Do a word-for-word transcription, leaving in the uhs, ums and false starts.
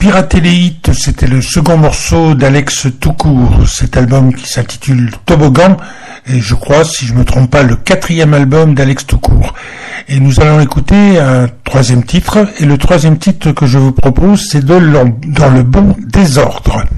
Pirater les hits, c'était le second morceau d'Alex Toucourt, cet album qui s'intitule Toboggan, et je crois, si je me trompe pas, le quatrième album d'Alex Toucourt. Et nous allons écouter un troisième titre, et le troisième titre que je vous propose, c'est de Dans le bon désordre.